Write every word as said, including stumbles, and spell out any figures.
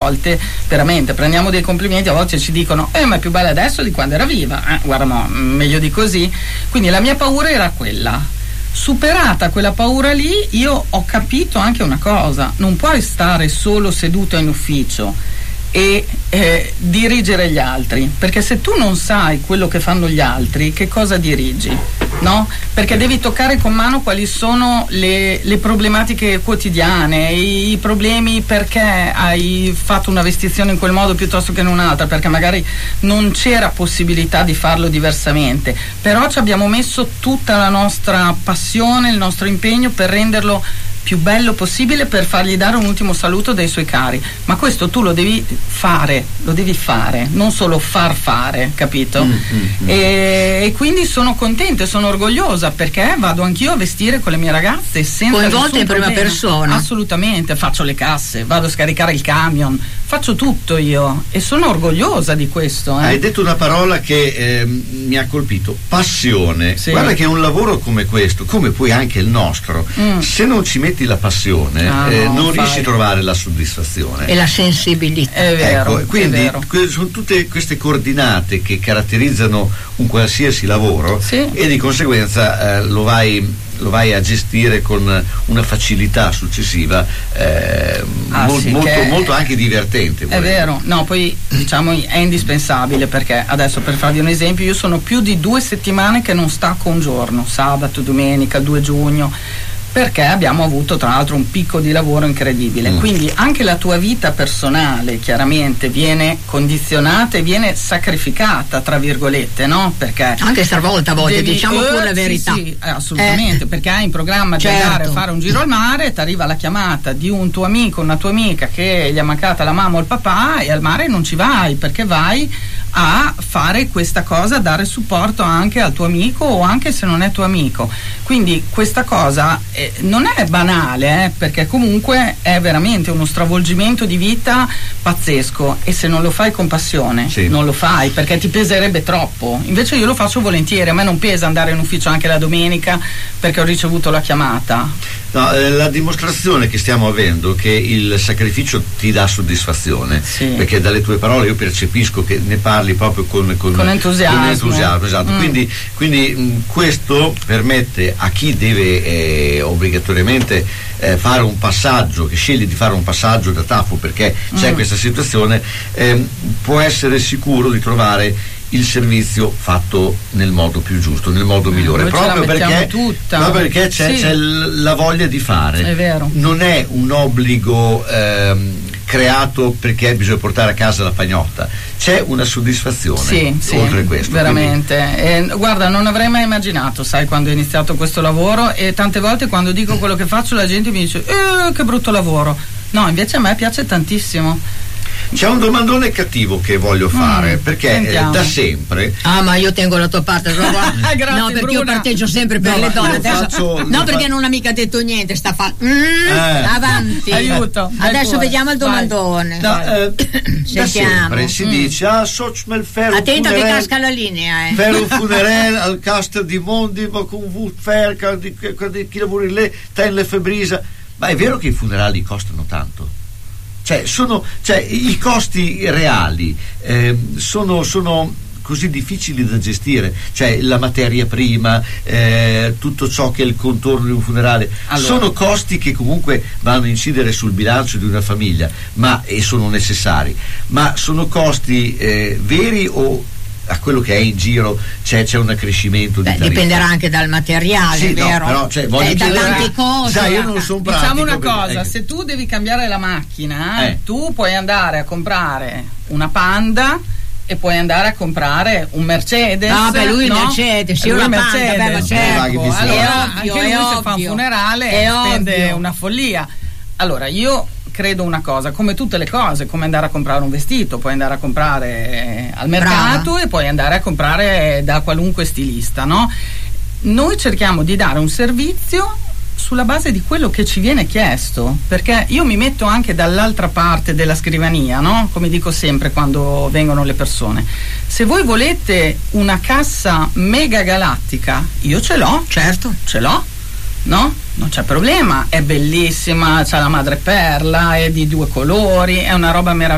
volte veramente prendiamo dei complimenti, a volte ci dicono eh ma è più bella adesso di quando era viva, eh, guarda mo, meglio di così. Quindi la mia paura era quella. Superata quella paura lì, io ho capito anche una cosa: non puoi stare solo seduto in ufficio e eh, dirigere gli altri, perché se tu non sai quello che fanno gli altri, che cosa dirigi? No? Perché devi toccare con mano quali sono le, le problematiche quotidiane, i, i problemi, perché hai fatto una vestizione in quel modo piuttosto che in un'altra, perché magari non c'era possibilità di farlo diversamente, però ci abbiamo messo tutta la nostra passione, il nostro impegno per renderlo più bello possibile, per fargli dare un ultimo saluto dai suoi cari. Ma questo tu lo devi fare, lo devi fare, non solo far fare, capito? Mm, mm, mm. E, e quindi sono contenta e sono orgogliosa, perché vado anch'io a vestire con le mie ragazze senza coinvolte in prima problema. persona. Assolutamente, faccio le casse, vado a scaricare il camion, faccio tutto io e sono orgogliosa di questo. Eh. Hai detto una parola che eh, mi ha colpito: passione. Sì. Guarda che un lavoro come questo, come poi anche il nostro, mm. se non ci metti la passione, ah, eh, no, non fai. riesci a trovare la soddisfazione e la sensibilità. È vero, ecco, quindi è vero. Que- sono tutte queste coordinate che caratterizzano un qualsiasi lavoro, sì. e di conseguenza eh, lo vai lo vai a gestire con una facilità successiva eh, ah, mo- sì, molto, che molto anche divertente. È vero, no, poi diciamo è indispensabile, perché adesso, per farvi un esempio, io sono più di due settimane che non stacco un giorno, sabato, domenica, due giugno, perché abbiamo avuto tra l'altro un picco di lavoro incredibile, mm. quindi anche la tua vita personale chiaramente viene condizionata e viene sacrificata, tra virgolette, no? Perché anche stavolta a volte devi, diciamo pure la verità. Sì, sì, assolutamente, eh. perché hai in programma di certo. andare a fare un giro al mare, ti arriva la chiamata di un tuo amico, una tua amica che gli è mancata la mamma o il papà, e al mare non ci vai, perché vai a fare questa cosa, a dare supporto anche al tuo amico, o anche se non è tuo amico. Quindi questa cosa eh, non è banale, eh, perché comunque è veramente uno stravolgimento di vita pazzesco, e se non lo fai con passione sì. non lo fai, perché ti peserebbe troppo. Invece io lo faccio volentieri, a me non pesa andare in ufficio anche la domenica perché ho ricevuto la chiamata. No, eh, la dimostrazione che stiamo avendo che il sacrificio ti dà soddisfazione, sì. perché dalle tue parole io percepisco che ne parli proprio con, con, con entusiasmo, con entusiasmo esatto. mm. quindi, quindi mh, questo permette a chi deve eh, obbligatoriamente eh, fare un passaggio, che sceglie di fare un passaggio da T A F U perché c'è mm. questa situazione, eh, può essere sicuro di trovare il servizio fatto nel modo più giusto, nel modo migliore, Noi proprio perché, tutta. proprio perché c'è, sì. c'è l- la voglia di fare. È vero. Non è un obbligo ehm, creato perché bisogna portare a casa la pagnotta, c'è una soddisfazione sì, sì, oltre questo. Veramente. E, guarda, non avrei mai immaginato, sai, quando ho iniziato questo lavoro, e tante volte quando dico quello che faccio la gente mi dice eh, che brutto lavoro. No, invece a me piace tantissimo. C'è un domandone cattivo che voglio fare, mm, perché eh, da sempre. Ah, ma io tengo la tua parte. Grazie, no, perché Bruna. io parteggio sempre per no, le donne. Adesso, faccio, no, perché fa... non ha mica detto niente. Sta fa... Mm, eh. avanti. Aiuto. Adesso cuore. vediamo il domandone. No, eh, da sempre si mm. dice ah, Sochmel Ferro attento funerel, che casca la linea, eh. Ferro funerel al Castel di Mondi, ma con V Fer, chi lavora lì, ten le Febrisa. Ma è vero che i funerali costano tanto? Cioè, sono, cioè i costi reali eh, sono, sono così difficili da gestire, cioè la materia prima, eh, tutto ciò che è il contorno di un funerale, allora, sono costi che comunque vanno a incidere sul bilancio di una famiglia, ma e sono necessari, ma sono costi eh, veri o a quello che è in giro c'è, c'è un accrescimento di Beh, dipenderà anche dal materiale, sì, vero? No, però, cioè, voglio eh, da chiedere, tante cose. Sai, io non sono pratico. Diciamo una cosa, perché, se tu devi cambiare la macchina, eh. tu puoi andare a comprare una Panda e puoi andare a comprare un Mercedes. No, beh, lui il no? Mercedes, io lui la il Panda, Mercedes, beh, ma certo. ecco. Allora, è anche ovvio, lui è se ovvio. fa un funerale è spende ovvio. una follia. Allora, io credo una cosa, come tutte le cose, come andare a comprare un vestito, puoi andare a comprare al mercato Brava. E puoi andare a comprare da qualunque stilista, no? Noi cerchiamo di dare un servizio sulla base di quello che ci viene chiesto, perché io mi metto anche dall'altra parte della scrivania, no? Come dico sempre quando vengono le persone, se voi volete una cassa mega galattica, io ce l'ho, certo, ce l'ho, no? Non c'è problema, è bellissima, c'ha la madreperla, è di due colori, è una roba meravigliosa.